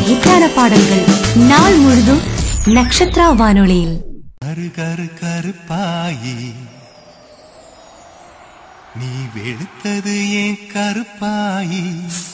ஹிட்டான பாடல்கள் நாள் முழுதும் நட்சத்திரா வானொலியில். கரு கரு கருப்பாயி நீ வெளுத்தது ஏன் கருப்பாயி